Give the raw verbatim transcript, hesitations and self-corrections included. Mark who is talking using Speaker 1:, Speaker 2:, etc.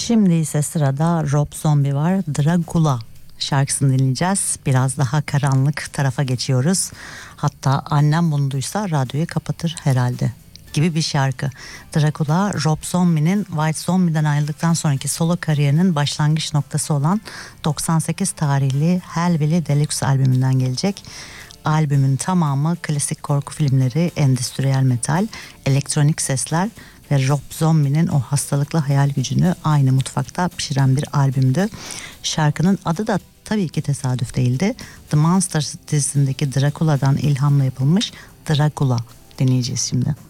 Speaker 1: Şimdi ise sırada Rob Zombie var. Dracula şarkısını dinleyeceğiz. Biraz daha karanlık tarafa geçiyoruz. Hatta annem bunu duysa radyoyu kapatır herhalde gibi bir şarkı. Dracula, Rob Zombie'nin White Zombie'den ayrıldıktan sonraki solo kariyerinin başlangıç noktası olan doksan sekiz tarihli Hellbilly Deluxe albümünden gelecek. Albümün tamamı klasik korku filmleri, endüstriyel metal, elektronik sesler ve Rob Zombie'nin o hastalıklı hayal gücünü aynı mutfakta pişiren bir albümdü. Şarkının adı da tabii ki tesadüf değildi. The Monsters dizisindeki Dracula'dan ilhamla yapılmış Dracula dinleyeceğiz şimdi.